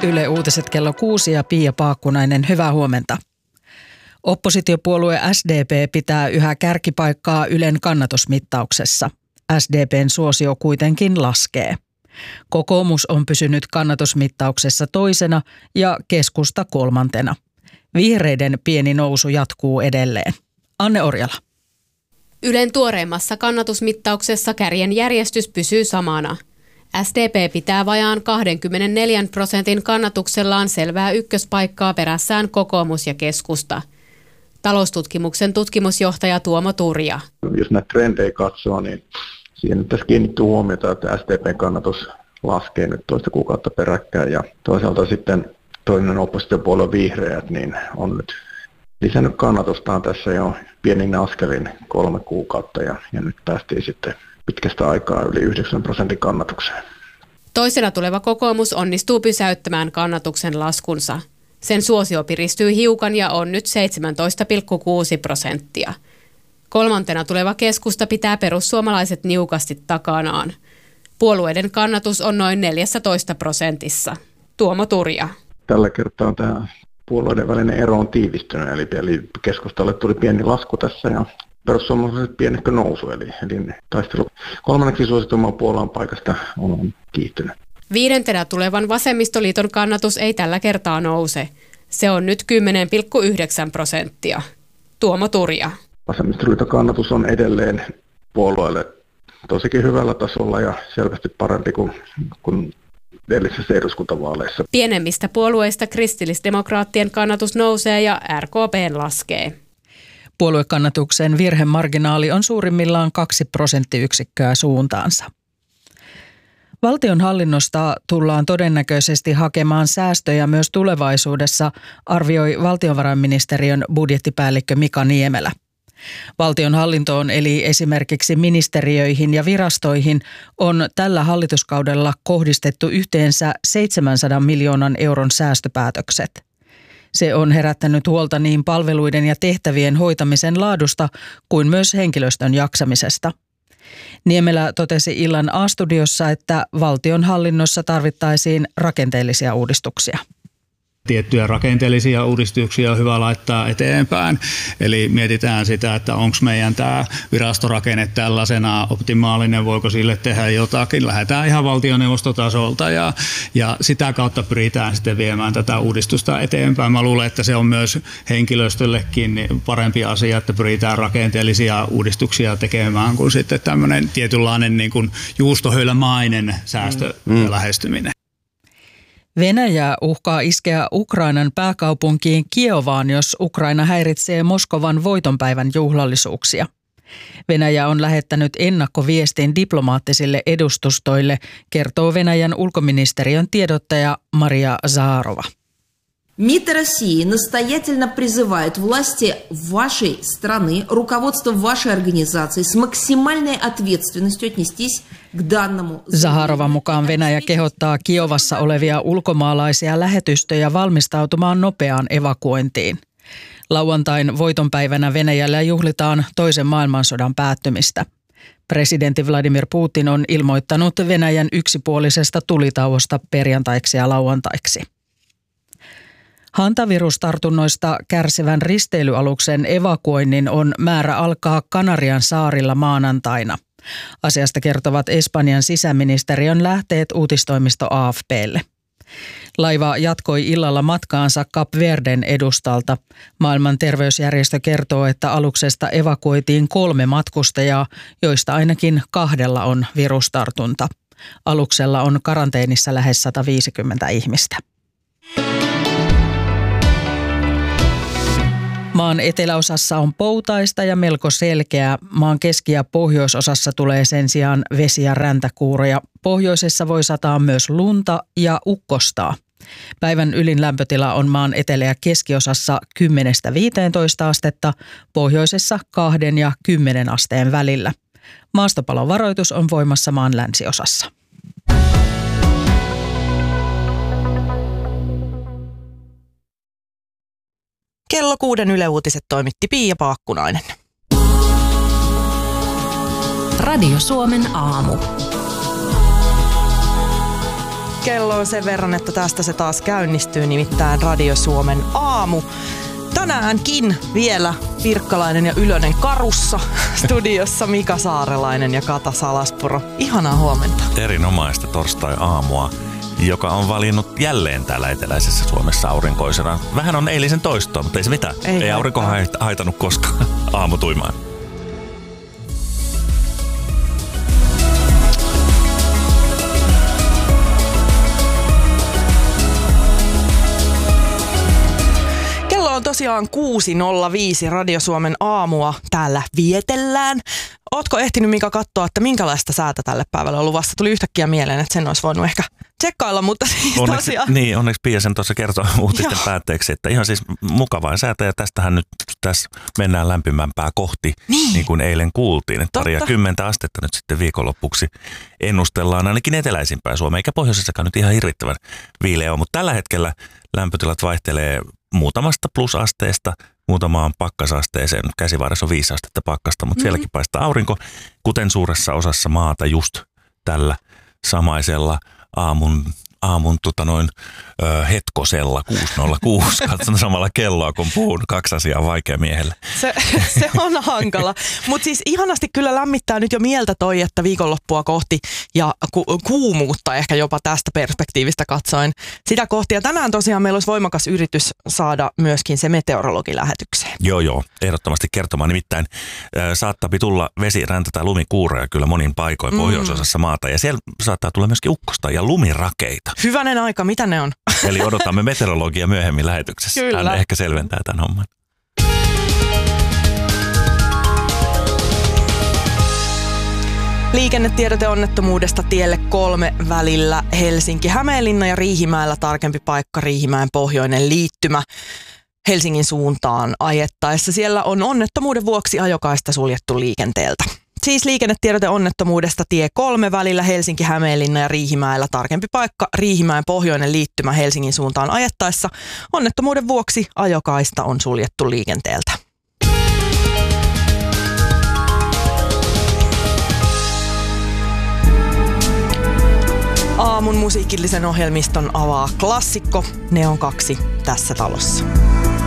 Yle Uutiset kello 6 ja Pia Paakkunainen, hyvää huomenta. Oppositiopuolue SDP pitää yhä kärkipaikkaa Ylen kannatusmittauksessa. SDP:n suosio kuitenkin laskee. Kokoomus on pysynyt kannatusmittauksessa toisena ja keskusta kolmantena. Vihreiden pieni nousu jatkuu edelleen. Anne Orjala. Ylen tuoreimmassa kannatusmittauksessa kärjen järjestys pysyy samana. SDP pitää vajaan 24% kannatuksellaan selvää ykköspaikkaa perässään kokoomus ja keskusta. Taloustutkimuksen tutkimusjohtaja Tuomo Turja. Jos näitä trendejä katsoo, niin siihen tässä kiinnittyy huomiota, että SDP:n kannatus laskee nyt toista kuukautta peräkkäin. Ja toisaalta sitten toinen oppositiopuolue Vihreät niin on nyt lisännyt kannatustaan tässä jo pienin askelin 3 kuukautta ja nyt päästiin sitten pitkästä aikaa yli 9% kannatukseen. Toisena tuleva kokoomus onnistuu pysäyttämään kannatuksen laskunsa. Sen suosio piristyy hiukan ja on nyt 17,6%. Kolmantena tuleva keskusta pitää perussuomalaiset niukasti takanaan. Puolueiden kannatus on noin 14%. Tuomo Turja. Tällä kertaa tämä puolueiden välinen ero on tiivistynyt, eli keskustalle tuli pieni lasku tässä ja perussuomalaiset pienehkö nousu, eli taistelu kolmanneksi suosituimman puolueen paikasta on kiihtynyt. Viidentenä tulevan vasemmistoliiton kannatus ei tällä kertaa nouse. Se on nyt 10,9%. Tuomo Turja. Vasemmistoliiton kannatus on edelleen puolueelle tosikin hyvällä tasolla ja selvästi parempi kuin edellisissä eduskuntavaaleissa. Pienemmistä puolueista kristillisdemokraattien kannatus nousee ja RKP:n laskee. Puoluekannatuksen virhemarginaali on suurimmillaan 2 prosenttiyksikköä suuntaansa. Valtionhallinnosta tullaan todennäköisesti hakemaan säästöjä myös tulevaisuudessa, arvioi valtiovarainministeriön budjettipäällikkö Mika Niemelä. Valtionhallintoon eli esimerkiksi ministeriöihin ja virastoihin on tällä hallituskaudella kohdistettu yhteensä 700 miljoonan euron säästöpäätökset. Se on herättänyt huolta niin palveluiden ja tehtävien hoitamisen laadusta kuin myös henkilöstön jaksamisesta. Niemelä totesi illan A-studiossa, että valtionhallinnossa tarvittaisiin rakenteellisia uudistuksia. Tiettyjä rakenteellisia uudistuksia on hyvä laittaa eteenpäin. Eli mietitään sitä, että onko meidän tämä virastorakenne tällaisena optimaalinen, voiko sille tehdä jotakin. Lähdetään ihan valtioneuvostotasolta ja sitä kautta pyritään sitten viemään tätä uudistusta eteenpäin. Mä luulen, että se on myös henkilöstöllekin parempi asia, että pyritään rakenteellisia uudistuksia tekemään kuin sitten tämmöinen tietynlainen niin kuin juustohöylämainen säästölähestyminen. Venäjä uhkaa iskeä Ukrainan pääkaupunkiin Kiovaan, jos Ukraina häiritsee Moskovan voitonpäivän juhlallisuuksia. Venäjä on lähettänyt ennakkoviestin diplomaattisille edustustoille, kertoo Venäjän ulkoministeriön tiedottaja Maria Zaharova. МИД России настоятельно призывает власти вашей страны, руководство вашей организации с максимальной ответственностью отнестись к данному. Zaharovan mukaan Venäjä kehottaa Kiovassa olevia ulkomaalaisia lähetystöjä valmistautumaan nopeaan evakuointiin. Lauantain voitonpäivänä Venäjällä juhlitaan toisen maailmansodan päättymistä. Presidentti Vladimir Putin on ilmoittanut Venäjän yksipuolisesta tulitauosta perjantaiksi ja lauantaiksi. Hantavirustartunnoista kärsivän risteilyaluksen evakuoinnin on määrä alkaa Kanarian saarilla maanantaina. Asiasta kertovat Espanjan sisäministeriön lähteet uutistoimisto AFP:lle. Laiva jatkoi illalla matkaansa Kap Verden edustalta. Maailman terveysjärjestö kertoo, että aluksesta evakuoitiin 3 matkustajaa, joista ainakin 2 on virustartunta. Aluksella on karanteenissa lähes 150 ihmistä. Maan eteläosassa on poutaista ja melko selkeää. Maan keski- ja pohjoisosassa tulee sen sijaan vesi- ja räntäkuuroja. Pohjoisessa voi sataa myös lunta ja ukkostaa. Päivän ylin lämpötila on maan etelä- ja keskiosassa 10–15 astetta, pohjoisessa 2 ja 10 asteen välillä. Maastopalovaroitus on voimassa maan länsiosassa. Kello 6 Yle Uutiset toimitti Pia Paakkunainen. Radio Suomen aamu. kello on sen verran, että tästä se taas käynnistyy, nimittäin Radio Suomen aamu. Tänäänkin vielä Pirkkalainen ja Ylönen karussa, studiossa Mika Saarelainen ja Kata Salaspuro. Ihanaa huomenta. Erinomaista torstai-aamua, joka on valinnut jälleen täällä eteläisessä Suomessa aurinkoisena. Vähän on eilisen toistoa, mutta ei se mitään. Ei aurinko haitannut koskaan aamutuimaan. On tosiaan 6.05 Radio Suomen aamua täällä vietellään. Ootko ehtinyt, Mika, katsoa, että minkälaista säätä tälle päivälle on luvassa? Tuli yhtäkkiä mieleen, että sen olisi voinut ehkä tsekkailla, mutta siis tosiaan. Onneksi Pia sen tuossa kertoi uutisten päätteeksi, että ihan siis mukavaa säätä ja tästähän nyt tässä mennään lämpimämpää kohti, niin kuin eilen kuultiin. Että 20 astetta nyt sitten viikonloppuksi ennustellaan ainakin eteläisimpään Suomeen, eikä pohjoisessakaan nyt ihan hirvittävän viileä ole, mutta tällä hetkellä lämpötilat vaihtelee muutamasta plusasteesta muutamaan pakkasasteeseen. Käsivarressa on 5 astetta pakkasta, mutta sielläkin paistaa aurinko, kuten suuressa osassa maata just tällä samaisella aamun hetkosella 6.06. Katson samalla kelloa, kun puhun 2 asiaa vaikea miehelle. Se on hankala. Mutta siis ihanasti kyllä lämmittää nyt jo mieltä toi, että viikonloppua kohti ja kuumuutta ehkä jopa tästä perspektiivistä katsoen sitä kohti. Ja tänään tosiaan meillä olisi voimakas yritys saada myöskin se meteorologi lähetykseen. Joo, ehdottomasti kertomaan. Nimittäin saattaa tulla vesi, räntä tai lumikuuroja kyllä monin paikoin pohjoisosassa maata. Ja siellä saattaa tulla myöskin ukkosta ja lumirakeita. Hyvänen aika, mitä ne on? Eli odotamme meteorologia myöhemmin lähetyksessä. Kyllä. Hän ehkä selventää tämän homman. Liikennetiedote onnettomuudesta tielle 3 välillä Helsinki-Hämeenlinna ja Riihimäellä tarkempi paikka Riihimäen pohjoinen liittymä Helsingin suuntaan ajettaessa. Siellä on onnettomuuden vuoksi ajokaista suljettu liikenteeltä. Siis liikennetiedote onnettomuudesta tie 3 välillä Helsinki-Hämeenlinna ja Riihimäellä tarkempi paikka Riihimäen pohjoinen liittymä Helsingin suuntaan ajettaessa. Onnettomuuden vuoksi ajokaista on suljettu liikenteeltä. Aamun musiikillisen ohjelmiston avaa klassikko. Ne on 2 tässä talossa.